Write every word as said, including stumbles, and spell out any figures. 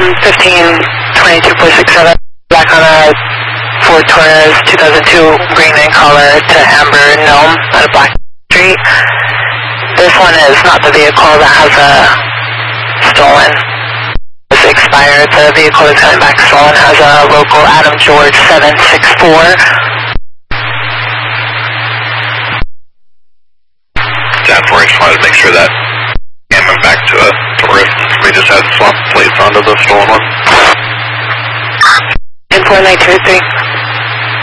fifteen twenty-two point six seven, back on a Ford Taurus two thousand two green in color to Amber Gnome on a Black Street. This one is not the vehicle that has a stolen. It's expired. The vehicle that's coming back stolen has a local Adam George seven six four. ten four, I just wanted to make sure that coming back to a tourist. We just had swap plates onto the stolen one. ten four nine two three.